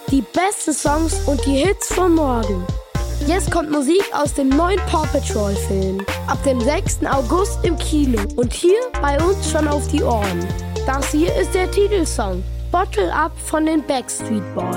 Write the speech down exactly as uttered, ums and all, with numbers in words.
Die besten Songs und die Hits von morgen. Jetzt kommt Musik aus dem neuen Paw Patrol Film. Ab dem sechsten August im Kino und hier bei uns schon auf die Ohren. Das hier ist der Titelsong Bottle Up von den Backstreet Boys.